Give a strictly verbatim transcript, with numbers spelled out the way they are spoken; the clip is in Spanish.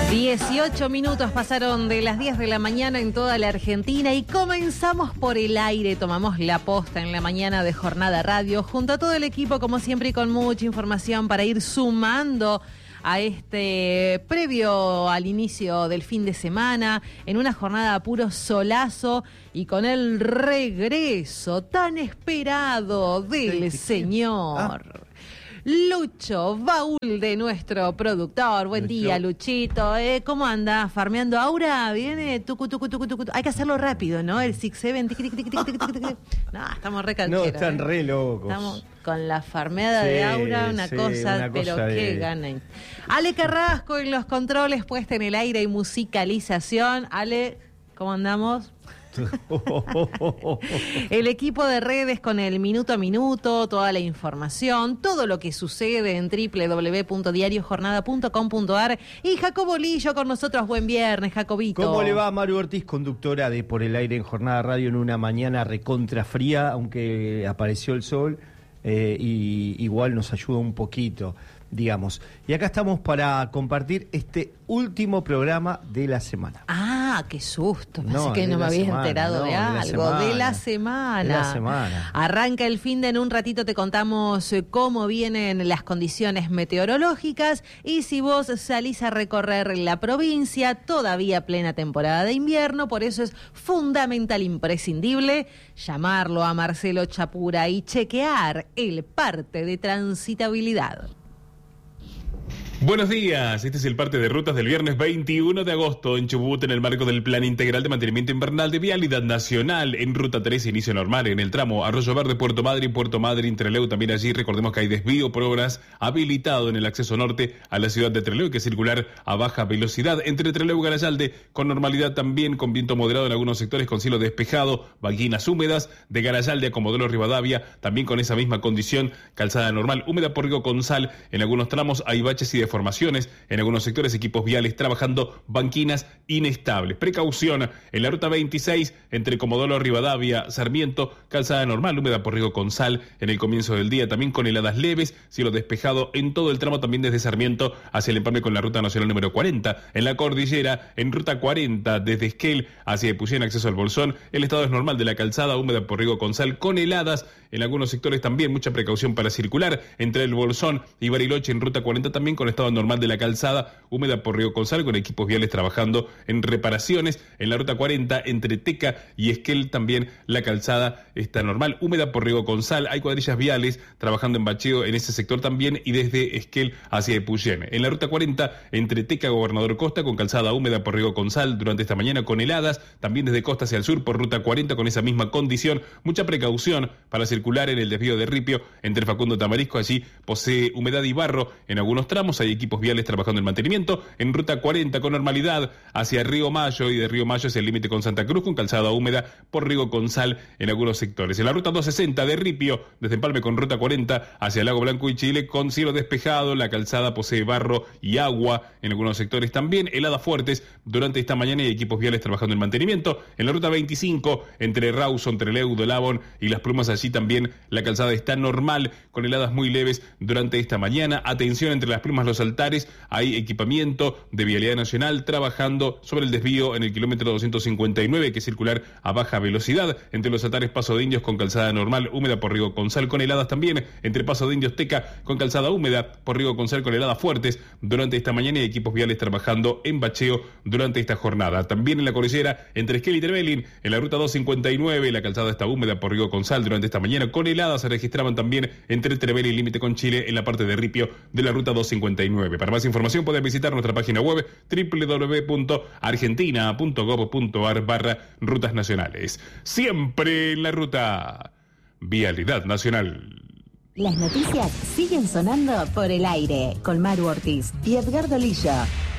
dieciocho minutos pasaron de las diez de la mañana en toda la Argentina y comenzamos por el aire. Tomamos la posta en la mañana de Jornada Radio junto a todo el equipo, como siempre, y con mucha información para ir sumando a este previo al inicio del fin de semana, en una jornada a puro solazo y con el regreso tan esperado del señor Lucho Baúl, de nuestro productor. Buen Lucho. Día, Luchito. ¿Eh? ¿Cómo anda? ¿Farmeando aura? ¿Viene? Tucu, tucu, tucu, tucu. Hay que hacerlo rápido, ¿no? El seis siete. Tic, tic, tic, tic, tic, tic, tic. No, estamos re cancheros. No, están ¿eh? re locos. Estamos con la farmeada sí, de aura, una sí, cosa, una pero cosa qué de... ganan. Ale Carrasco en los controles, puesta en el aire y musicalización. Ale, ¿cómo andamos? El equipo de redes con el minuto a minuto, toda la información, todo lo que sucede en doble u doble u doble u punto diario jornada punto com punto a r. Y Jacobo Lillo con nosotros. Buen viernes, Jacobito. ¿Cómo le va? Maru Ortiz, conductora de Por el Aire en Jornada Radio, en una mañana recontra fría, aunque apareció el sol, eh, y igual nos ayuda un poquito, digamos. Y acá estamos para compartir este último programa de la semana. Ah, qué susto. Pensé No, que de no me la había semana, enterado no, de de la algo. semana. De la semana. De la semana. Arranca el fin de, en un ratito te contamos eh, cómo vienen las condiciones meteorológicas y si vos salís a recorrer la provincia, todavía plena temporada de invierno, por eso es fundamental, imprescindible, llamarlo a Marcelo Chapura y chequear el parte de transitabilidad. Buenos días, este es el parte de rutas del viernes veintiuno de agosto en Chubut, en el marco del Plan Integral de Mantenimiento Invernal de Vialidad Nacional. En Ruta tres, inicio normal en el tramo Arroyo Verde, Puerto Madryn, Puerto Madryn, Trelew. También allí recordemos que hay desvío por obras habilitado en el acceso norte a la ciudad de Trelew, que es circular a baja velocidad entre Trelew y Garayalde, con normalidad también, con viento moderado en algunos sectores, con cielo despejado, banquinas húmedas. De Garayalde a Comodoro Rivadavia, también con esa misma condición, calzada normal, húmeda por Río Consal. En algunos tramos hay baches y de formaciones, en algunos sectores equipos viales trabajando, banquinas inestables. Precaución en la ruta veintiséis entre Comodoro Rivadavia, Sarmiento, calzada normal, húmeda por Río Consal en el comienzo del día, también con heladas leves, cielo despejado en todo el tramo, también desde Sarmiento hacia el empalme con la ruta nacional número cuarenta. En la cordillera, en ruta cuarenta desde Esquel hacia Epuyén, acceso al Bolsón, el estado es normal de la calzada, húmeda por Río Consal, con heladas en algunos sectores también, mucha precaución para circular entre el Bolsón y Bariloche en ruta cuarenta, también con estado normal de la calzada, húmeda por Río Consal, con equipos viales trabajando en reparaciones. En la ruta cuarenta entre Teca y Esquel también la calzada está normal, húmeda por Río Consal. Hay cuadrillas viales trabajando en bacheo en ese sector también y desde Esquel hacia Epuyén. En la ruta cuarenta entre Teca, Gobernador Costa, con calzada húmeda por Río Consal durante esta mañana, con heladas, también desde Costa hacia el sur por ruta cuarenta con esa misma condición. Mucha precaución para circular en el desvío de Ripio entre Facundo Tamarisco, allí posee humedad y barro en algunos tramos, hay equipos viales trabajando en mantenimiento. En ruta cuarenta con normalidad hacia Río Mayo, y de Río Mayo hacia el límite con Santa Cruz, con calzada húmeda por Río Consal en algunos sectores. En la ruta doscientos sesenta de Ripio, desde Empalme con ruta cuarenta hacia Lago Blanco y Chile, con cielo despejado, la calzada posee barro y agua en algunos sectores también, heladas fuertes durante esta mañana y equipos viales trabajando en mantenimiento. En la ruta veinticinco entre Rawson, Trelew, Dolabón y Las Plumas, allí también la calzada está normal, con heladas muy leves durante esta mañana. Atención entre Las Plumas, Los Altares, hay equipamiento de Vialidad Nacional trabajando sobre el desvío en el kilómetro doscientos cincuenta y nueve, que es circular a baja velocidad entre Los Altares, Paso de Indios, con calzada normal, húmeda por Río Consal, con heladas también entre Paso de Indios, Teca, con calzada húmeda por Río Consal, con heladas fuertes durante esta mañana y equipos viales trabajando en bacheo durante esta jornada. También en la cordillera entre Esquel y Trevelin, en la ruta doscientos cincuenta y nueve, la calzada está húmeda por Río Consal durante esta mañana, con heladas se registraban también entre Trevelin y límite con Chile en la parte de Ripio de la ruta doscientos cincuenta y nueve. Para más información pueden visitar nuestra página web doble u doble u doble u punto argentina punto gob punto ar barra rutas nacionales. Siempre en la ruta. Vialidad Nacional. Las noticias siguen sonando por el aire con Maru Ortiz y Edgardo Lillo.